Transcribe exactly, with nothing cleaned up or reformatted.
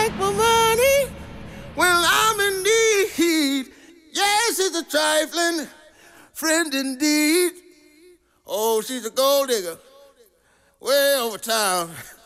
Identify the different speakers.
Speaker 1: take my money when I'm in need. Yes, it's a trifling friend indeed. Oh, she's a gold digger way over town.